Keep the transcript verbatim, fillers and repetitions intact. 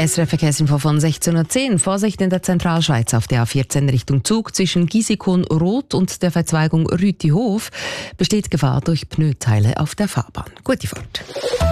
S R F-Verkehrsinfo von sechzehn Uhr zehn. Vorsicht in der Zentralschweiz auf der A vierzehn Richtung Zug zwischen Gisikon-Rot und der Verzweigung Rütihof besteht Gefahr durch Pneuteile auf der Fahrbahn. Gute Fahrt.